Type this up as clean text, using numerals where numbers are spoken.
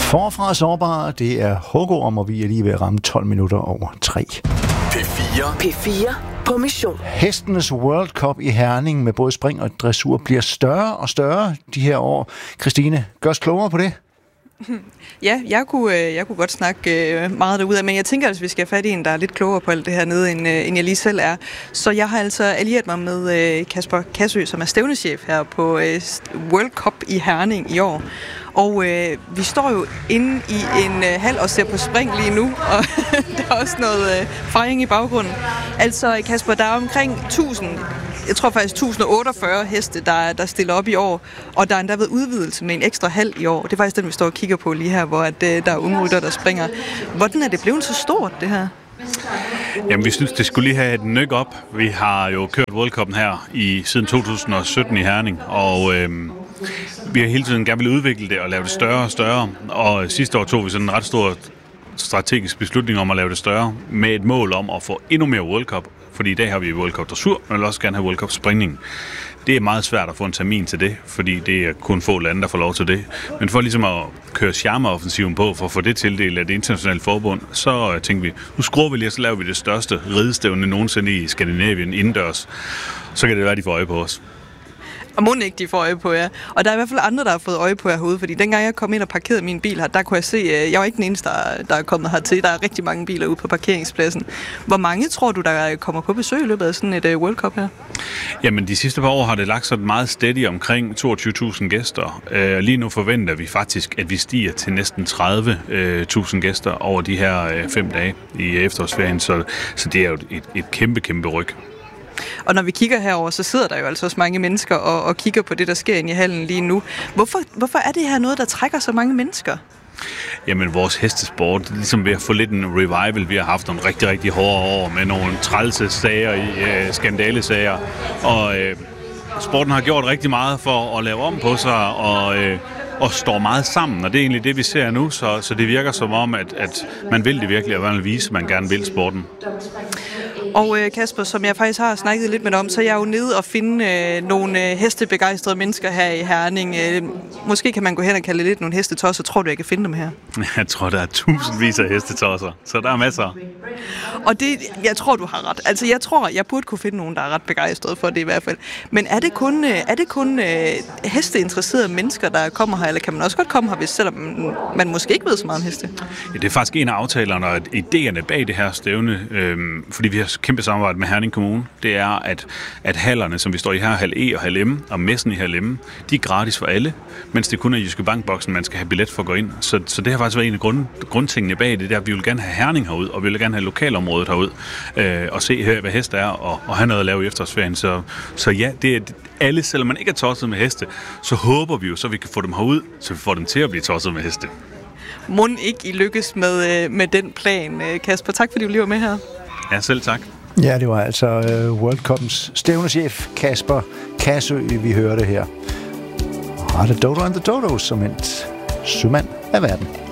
Forfra sårbare, det er Hugo, og vi er lige ved at ramme 12 minutter over 3. P4 på mission. Hestenes World Cup i Herning med både spring og dressur bliver større og større de her år. Christine, gør os klogere på det? Ja, jeg kunne godt snakke meget derudad, men jeg tænker, at vi skal have fat i en, der er lidt klogere på alt det her nede, end jeg lige selv er. Så jeg har altså allieret mig med Kasper Kassø, som er stævnechef her på World Cup i Herning i år. Og vi står jo inde i en hal og ser på spring lige nu, og der er også noget fejring i baggrunden. Altså Kasper, der er omkring 1048 heste, der stiller op i år, og der er endda været udvidelse med en ekstra hal i år. Det er faktisk den, vi står og kigger på lige her, hvor der er unge rytter, der springer. Hvordan er det blevet så stort, det her? Jamen, vi synes, det skulle lige have et nyk op. Vi har jo kørt World Cup'en her siden 2017 i Herning, og vi har hele tiden gerne vil udvikle det og lave det større og større. Og sidste år tog vi sådan en ret stor strategisk beslutning om at lave det større, med et mål om at få endnu mere World Cup. Fordi i dag har vi World Cup dressur, men vi vil også gerne have World Cup springning. Det er meget svært at få en termin til det, fordi det er kun få lande, der får lov til det. Men for ligesom at køre charmeoffensiven på, for at få det tildelt af det internationale forbund, så tænkte vi, nu skruer vi lige, og så laver vi det største ridestævne nogensinde i Skandinavien indendørs. Så kan det være, de får øje på os. Og må ikke de får øje på jer. Og der er i hvert fald andre, der har fået øje på jer herude, fordi dengang jeg kom ind og parkerede min bil her, der kunne jeg se, jeg var ikke den eneste, der er kommet hertil. Der er rigtig mange biler ude på parkeringspladsen. Hvor mange tror du, der kommer på besøg i løbet af sådan et World Cup her? Jamen, de sidste par år har det lagt sådan meget steady omkring 22.000 gæster. Lige nu forventer vi faktisk, at vi stiger til næsten 30.000 gæster over de her 5 dage i efterårsferien, så det er jo et kæmpe ryk. Og når vi kigger herover, så sidder der jo altså også mange mennesker og kigger på det, der sker inde i hallen lige nu. Hvorfor er det her noget, der trækker så mange mennesker? Jamen, vores hestesport, det er ligesom ved at få lidt en revival. Vi har haft nogle rigtig hårde år med nogle trælse sager skandalesager. Og sporten har gjort rigtig meget for at lave om på sig og står meget sammen. Og det er egentlig det, vi ser nu. Så det virker som om, at man vil det virkelig, og man vil vise, at man gerne vil sporten. Og Kasper, som jeg faktisk har snakket lidt med dig om, så er jeg jo nede og finde nogle hestebegejstrede mennesker her i Herning. Måske kan man gå hen og kalde lidt nogle hestetosser. Tror du, jeg kan finde dem her? Jeg tror, der er tusindvis af hestetosser, så der er masser. Og jeg tror, du har ret. Altså, jeg tror, jeg burde kunne finde nogen, der er ret begejstrede for det i hvert fald. Men er det kun hesteinteresserede mennesker, der kommer her, eller kan man også godt komme her, selvom man måske ikke ved så meget om heste? Ja, det er faktisk en af aftalerne og idéerne bag det her stævne, fordi vi har kæmpe samarbejde med Herning Kommune. Det er, at hallerne, som vi står i her, hal E og hal M, og messen i hal M, de er gratis for alle, mens det kun er Jyske Bank-boksen, man skal have billet for at gå ind. Så det har faktisk været en af grundtingene bag det, der vi vil gerne have Herning herud, og vi vil gerne have lokalområdet herud, og se, hvad heste er, og have noget at lave i efterårsferien. Så ja, det er alle, selvom man ikke er tosset med heste, så håber vi jo, så vi kan få dem herud, så vi får dem til at blive tosset med heste. Må ikke I lykkes med den plan, Kasper. Tak fordi du lige var med her. Ja, selv tak. Ja, det var altså World Cup's stævnechef Kasper Kassø, vi hørte her. Og The Dodo and the Dodos som en sømand af verden.